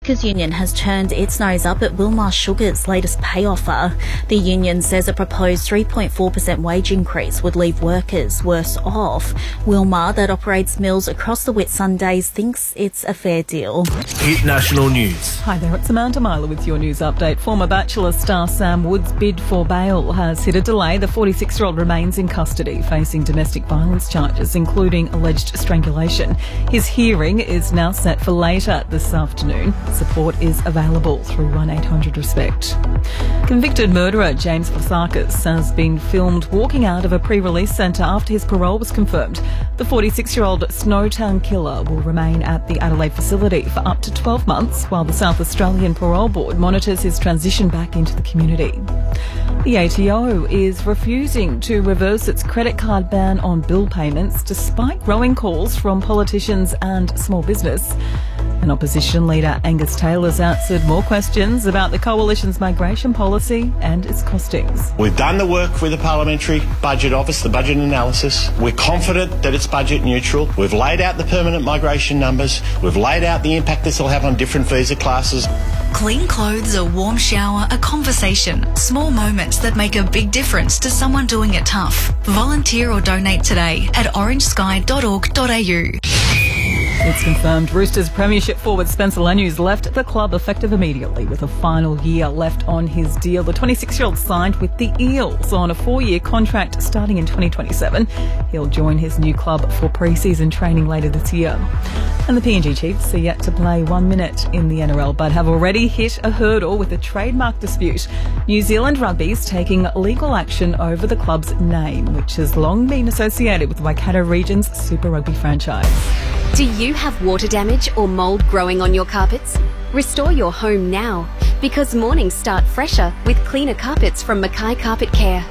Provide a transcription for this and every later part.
Workers Union has turned its nose up at Wilmar Sugar's latest pay offer. The union says a proposed 3.4% wage increase would leave workers worse off. Wilmar, that operates mills across the Whitsundays, thinks it's a fair deal. Hit National News. Hi there, it's Amanda Myler with your news update. Former Bachelor star Sam Wood's bid for bail has hit a delay. The 46-year-old remains in custody, facing domestic violence charges, including alleged strangulation. His hearing is now set for later this afternoon. Support is available through 1-800-RESPECT. Convicted murderer James Vasakis has been filmed walking out of a pre-release centre after his parole was confirmed. The 46-year-old Snowtown killer will remain at the Adelaide facility for up to 12 months while the South Australian Parole Board monitors his transition back into the community. The ATO is refusing to reverse its credit card ban on bill payments despite growing calls from politicians and small business. And opposition leader Angus Taylor's answered more questions about the Coalition's migration policy and its costings. We've done the work with the Parliamentary Budget Office, the budget analysis. We're confident that it's budget neutral. We've laid out the permanent migration numbers. We've laid out the impact this will have on different visa classes. Clean clothes, a warm shower, a conversation. Small moments that make a big difference to someone doing it tough. Volunteer or donate today at orangesky.org.au. It's confirmed Roosters Premiership forward Spencer Lanyu's left the club effective immediately with a final year left on his deal. The 26-year-old signed with the Eels on a 4-year contract starting in 2027. He'll join his new club for pre-season training later this year. And the PNG Chiefs are yet to play 1 minute in the NRL but have already hit a hurdle with a trademark dispute. New Zealand Rugby's taking legal action over the club's name, which has long been associated with the Waikato region's Super Rugby franchise. Do you have water damage or mould growing on your carpets? Restore your home now, because mornings start fresher with cleaner carpets from Mackay Carpet Care.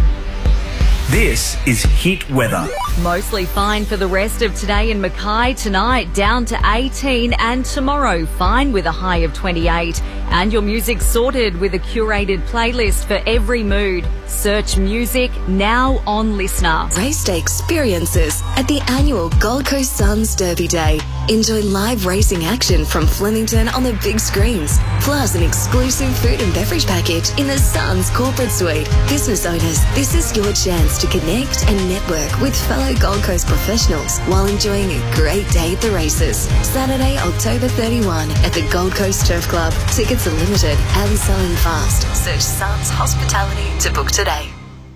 This is Hit Weather. Mostly fine for the rest of today in Mackay. Tonight down to 18 and tomorrow fine with a high of 28. And your music sorted with a curated playlist for every mood. Search music now on Listener. Race day experiences at the annual Gold Coast Suns Derby Day. Enjoy live racing action from Flemington on the big screens, plus an exclusive food and beverage package in the Suns Corporate Suite. Business owners, this is your chance to connect and network with fellow Gold Coast professionals while enjoying a great day at the races. Saturday, October 31 at the Gold Coast Turf Club. Tickets are limited and selling fast. Search Suns Hospitality to book today.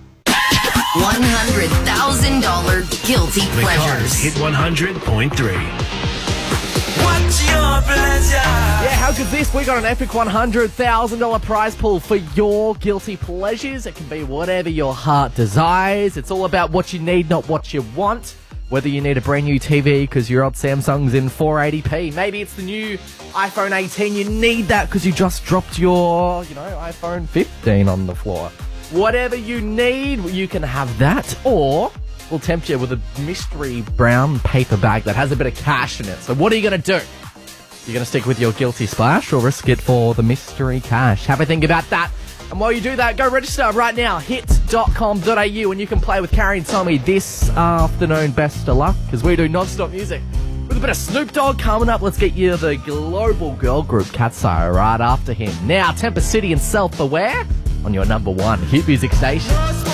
$100,000 guilty pleasures. Hit 100.3. What's your pleasure? Yeah, how good's this? We got an epic $100,000 prize pool for your guilty pleasures. It can be whatever your heart desires. It's all about what you need, not what you want. Whether you need a brand new TV because your old Samsung's in 480p. Maybe it's the new iPhone 18. You need that because you just dropped your, iPhone 15 on the floor. Whatever you need, you can have that. Or we'll tempt you with a mystery brown paper bag that has a bit of cash in it. So what are you going to do? You're going to stick with your guilty splash or risk it for the mystery cash? Have a think about that. And while you do that, go register right now, hit.com.au, and you can play with Carrie and Tommy this afternoon. Best of luck, because we do non-stop music. With a bit of Snoop Dogg coming up, let's get you the global girl group Katseye right after him. Now, Tempest City and Self-Aware on your number one hit music station.